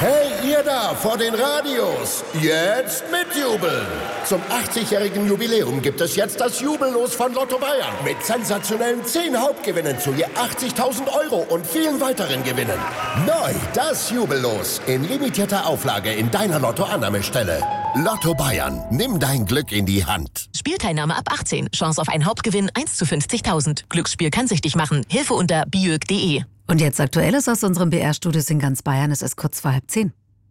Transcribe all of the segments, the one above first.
Hey, ihr da vor den Radios, jetzt mitjubeln! Zum 80-jährigen Jubiläum gibt es jetzt das Jubellos von Lotto Bayern mit sensationellen 10 Hauptgewinnen zu je 80.000 € und vielen weiteren Gewinnen. Neu das Jubellos in limitierter Auflage in deiner Lottoannahmestelle. Lotto Bayern, nimm dein Glück in die Hand. Spielteilnahme ab 18. Chance auf einen Hauptgewinn 1 zu 50.000. Glücksspiel kann süchtig machen. Hilfe unter biög.de. Und jetzt Aktuelles aus unserem BR-Studio in ganz Bayern. Es ist kurz vor 9:30.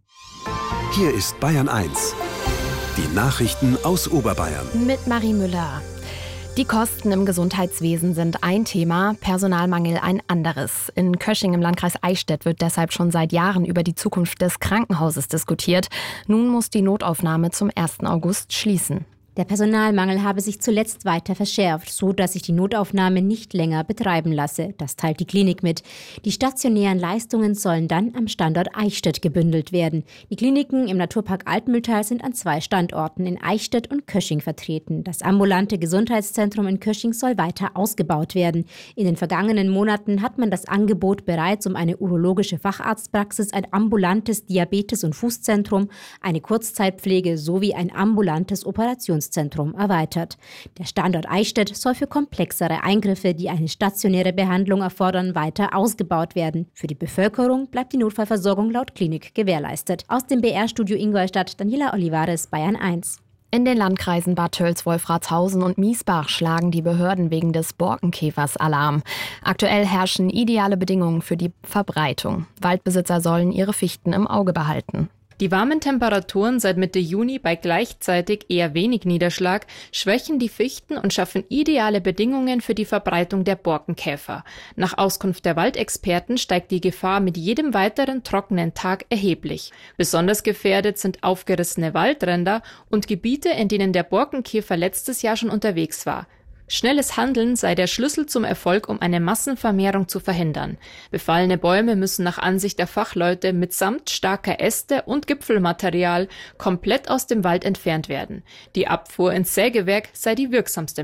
Hier ist Bayern 1. Die Nachrichten aus Oberbayern. Mit Marie Müller. Die Kosten im Gesundheitswesen sind ein Thema, Personalmangel ein anderes. In Kösching im Landkreis Eichstätt wird deshalb schon seit Jahren über die Zukunft des Krankenhauses diskutiert. Nun muss die Notaufnahme zum 1. August schließen. Der Personalmangel habe sich zuletzt weiter verschärft, so dass sich die Notaufnahme nicht länger betreiben lasse. Das teilt die Klinik mit. Die stationären Leistungen sollen dann am Standort Eichstätt gebündelt werden. Die Kliniken im Naturpark Altmühltal sind an 2 Standorten in Eichstätt und Kösching vertreten. Das ambulante Gesundheitszentrum in Kösching soll weiter ausgebaut werden. In den vergangenen Monaten hat man das Angebot bereits um eine urologische Facharztpraxis, ein ambulantes Diabetes- und Fußzentrum, eine Kurzzeitpflege sowie ein ambulantes Operationszentrum erweitert. Der Standort Eichstätt soll für komplexere Eingriffe, die eine stationäre Behandlung erfordern, weiter ausgebaut werden. Für die Bevölkerung bleibt die Notfallversorgung laut Klinik gewährleistet. Aus dem BR-Studio Ingolstadt, Daniela Olivares, Bayern 1. In den Landkreisen Bad Tölz, Wolfratshausen und Miesbach schlagen die Behörden wegen des Borkenkäfers Alarm. Aktuell herrschen ideale Bedingungen für die Verbreitung. Waldbesitzer sollen ihre Fichten im Auge behalten. Die warmen Temperaturen seit Mitte Juni bei gleichzeitig eher wenig Niederschlag schwächen die Fichten und schaffen ideale Bedingungen für die Verbreitung der Borkenkäfer. Nach Auskunft der Waldexperten steigt die Gefahr mit jedem weiteren trockenen Tag erheblich. Besonders gefährdet sind aufgerissene Waldränder und Gebiete, in denen der Borkenkäfer letztes Jahr schon unterwegs war. Schnelles Handeln sei der Schlüssel zum Erfolg, um eine Massenvermehrung zu verhindern. Befallene Bäume müssen nach Ansicht der Fachleute mitsamt starker Äste und Gipfelmaterial komplett aus dem Wald entfernt werden. Die Abfuhr ins Sägewerk sei die wirksamste